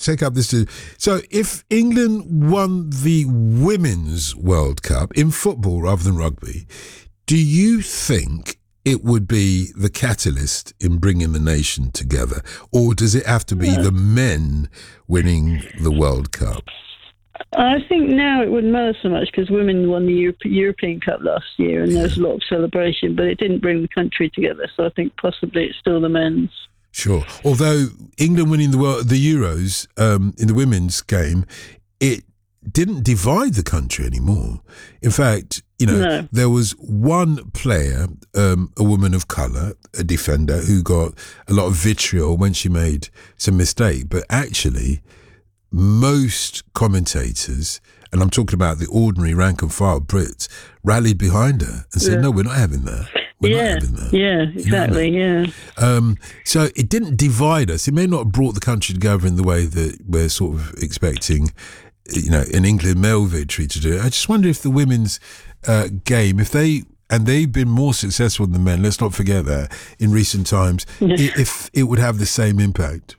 take up this too. So if England won the Women's World Cup in football rather than rugby, do you think it would be the catalyst in bringing the nation together? Or does it have to be the men winning the World Cup? I think now it wouldn't matter so much because women won the European Cup last year and there was a lot of celebration, but it didn't bring the country together. So I think possibly it's still the men's. Sure. Although England winning the Euros in the women's game, it didn't divide the country anymore. In fact, there was one player, a woman of colour, a defender, who got a lot of vitriol when she made some mistake. But actually, most commentators, and I'm talking about the ordinary rank and file Brits, rallied behind her and said, no, we're not having that. We're not having that. Yeah, exactly, So it didn't divide us. It may not have brought the country together in the way that we're sort of expecting, an England male victory to do. I just wonder if the women's game, and they've been more successful than the men, let's not forget that, in recent times, if it would have the same impact.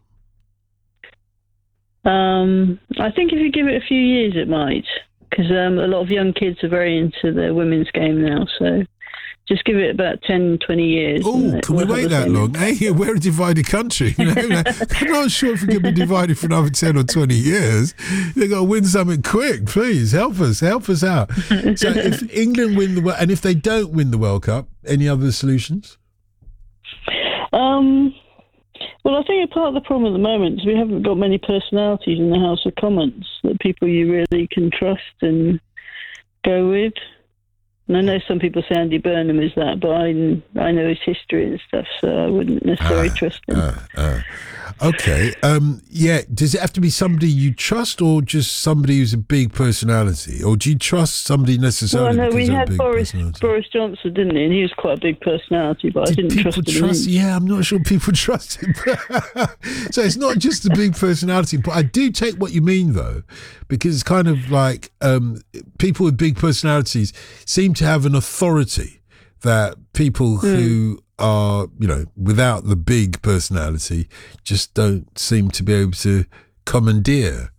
I think if you give it a few years, it might, because a lot of young kids are very into the women's game now, so just give it about 10, 20 years. Oh, can we wait that long? Hey, we're a divided country. I'm not sure if we can be divided for another 10 or 20 years. They've got to win something quick. Please, help us out. So if England win the World, and if they don't win the World Cup, any other solutions? Well, I think a part of the problem at the moment is we haven't got many personalities in the House of Commons, that people you really can trust and go with. And I know some people say Andy Burnham is that, but I know his history and stuff, so I wouldn't necessarily trust him. Okay. Does it have to be somebody you trust or just somebody who's a big personality? Or do you trust somebody necessarily? Well, no, we had Boris Johnson, didn't he? And he was quite a big personality, but I didn't trust him. Yeah, I'm not sure people trust him. So it's not just a big personality, but I do take what you mean, though, because it's kind of like people with big personalities seem to have an authority that people who are, without the big personality just don't seem to be able to commandeer.